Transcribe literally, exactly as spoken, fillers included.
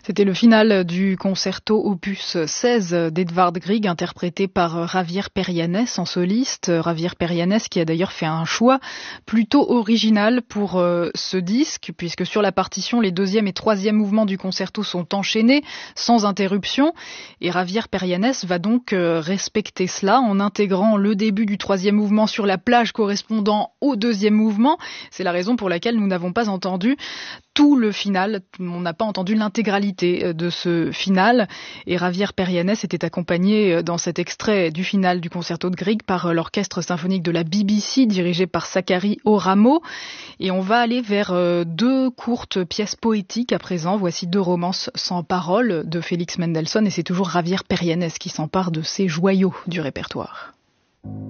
C'était le final du concerto opus seize d'Edvard Grieg, interprété par Javier Perianes en soliste. Javier Perianes qui a d'ailleurs fait un choix plutôt original pour euh, ce disque, puisque sur la partition, les deuxième et troisième mouvements du concerto sont enchaînés sans interruption. Et Javier Perianes va donc euh, respecter cela en intégrant le début du troisième mouvement sur la plage correspondant au deuxième mouvement. C'est la raison pour laquelle nous n'avons pas entendu tout le final, on n'a pas entendu l'intégralité de ce final, et Javier Perianes était accompagné dans cet extrait du final du concerto de Grieg par l'orchestre symphonique de la B B C dirigé par Sakari Oramo. Et on va aller vers deux courtes pièces poétiques à présent. Voici deux romances sans paroles de Félix Mendelssohn, et c'est toujours Javier Perianes qui s'empare de ces joyaux du répertoire.